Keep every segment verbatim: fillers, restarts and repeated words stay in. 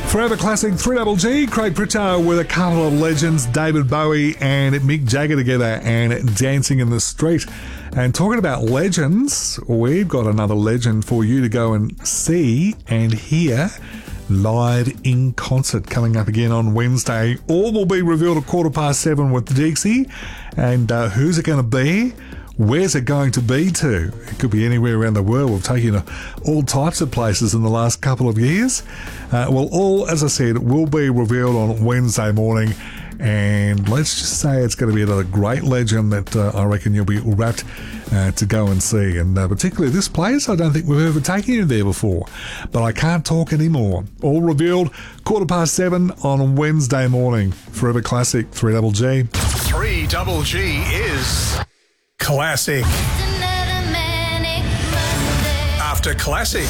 Forever Classic, three double G, Craig Pritchard with a couple of legends, David Bowie and Mick Jagger together and Dancing in the Street. And talking about legends, we've got another legend for you to go and see and hear live in concert coming up again on Wednesday. All will be revealed at quarter past seven with Dixie. And uh, who's it going to be? Where's it going to be to? It could be anywhere around the world. We've taken you to all types of places in the last couple of years. Uh, well, all, as I said, will be revealed on Wednesday morning. And let's just say it's going to be another great legend that uh, I reckon you'll be wrapped uh, to go and see. And uh, particularly this place, I don't think we've ever taken you there before. But I can't talk anymore. All revealed quarter past seven on Wednesday morning. Forever Classic, three double G. three double G is Classic. After Classic.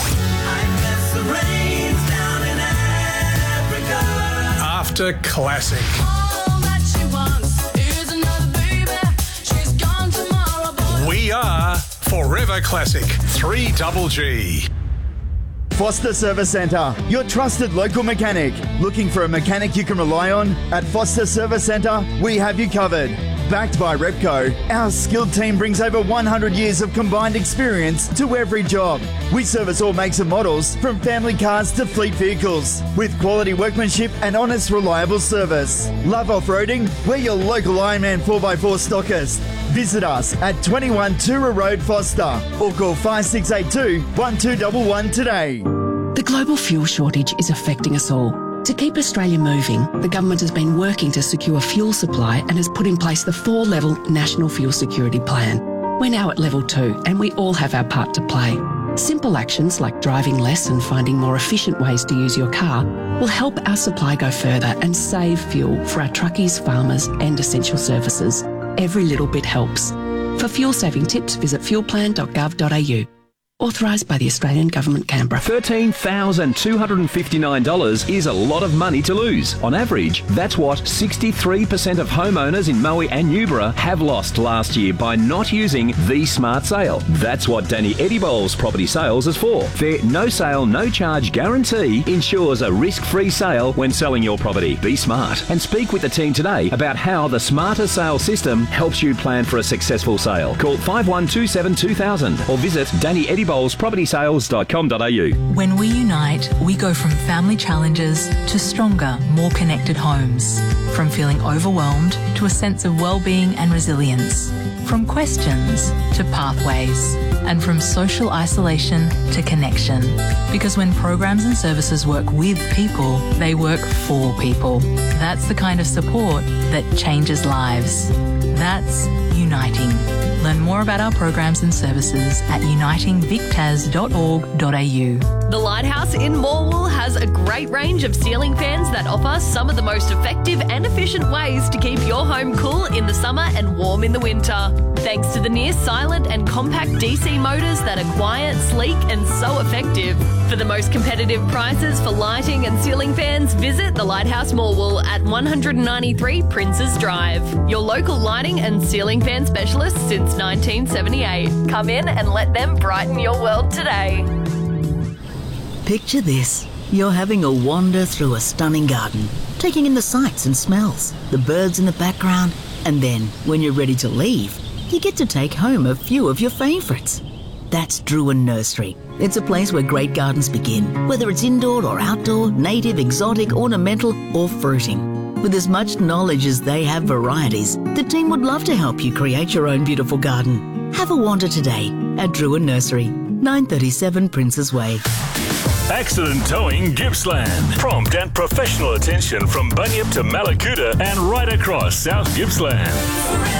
After Classic. We are Forever Classic, three double G. Foster Service Centre, your trusted local mechanic. Looking for a mechanic you can rely on? At Foster Service Centre, we have you covered. Backed by Repco, our skilled team brings over one hundred years of combined experience to every job. We service all makes and models, from family cars to fleet vehicles, with quality workmanship and honest, reliable service. Love off-roading? We're your local Ironman four by four stockist. Visit us at twenty-one Tura Road, Foster, or call five six eight two, one two one one today. The global fuel shortage is affecting us all. To keep Australia moving, the government has been working to secure fuel supply and has put in place the four-level National Fuel Security Plan. We're now at level two and we all have our part to play. Simple actions like driving less and finding more efficient ways to use your car will help our supply go further and save fuel for our truckies, farmers and essential services. Every little bit helps. For fuel-saving tips, visit fuel plan dot gov dot a u. Authorised by the Australian Government, Canberra. thirteen thousand two hundred fifty-nine dollars is a lot of money to lose. On average, that's what sixty-three percent of homeowners in Moe and Newborough have lost last year by not using the Smart Sale. That's what Danny Edibol's Property Sales is for. Their no sale, no charge guarantee ensures a risk-free sale when selling your property. Be smart and speak with the team today about how the Smarter Sale system helps you plan for a successful sale. Call five one two seven two thousand or visit Danny Edibol's property sales dot com dot a u. When we unite, we go from family challenges to stronger, more connected homes. From feeling overwhelmed to a sense of well-being and resilience. From questions to pathways. And from social isolation to connection. Because when programs and services work with people, they work for people. That's the kind of support that changes lives. That's Uniting. Learn more about our programs and services at uniting vic tas dot org dot a u. The Lighthouse in Morwell has a great range of ceiling fans that offer some of the most effective and efficient ways to keep your home cool in the summer and warm in the winter. Thanks to the near silent and compact D C motors that are quiet, sleek and so effective. For the most competitive prices for lighting and ceiling fans, visit the Lighthouse Morwell at one ninety-three Princes Drive. Your local lighting and ceiling fan specialist since nineteen seventy-eight. Come in and let them brighten your world today. Picture this. You're having a wander through a stunning garden, taking in the sights and smells, the birds in the background, and then, when you're ready to leave, you get to take home a few of your favourites. That's Druin Nursery. It's a place where great gardens begin, whether it's indoor or outdoor, native, exotic, ornamental, or fruiting. With as much knowledge as they have varieties, the team would love to help you create your own beautiful garden. Have a wander today at Druin Nursery, nine thirty-seven Princes Way. Accident Towing Gippsland. Prompt and professional attention from Bunyip to Malakuta and right across South Gippsland.